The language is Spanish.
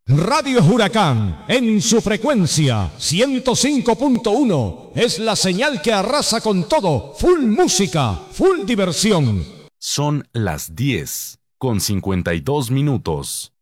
Radio Huracán, en su frecuencia 105.1, es la señal que arrasa con todo. Full música, full diversión. Son las 10:52.